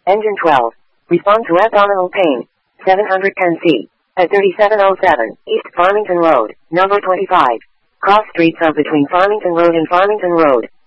Engine 12. Respond to abdominal pain. 710C. At 3707 East Farmington Road, number 25. Cross streets are between Farmington Road and Farmington Road.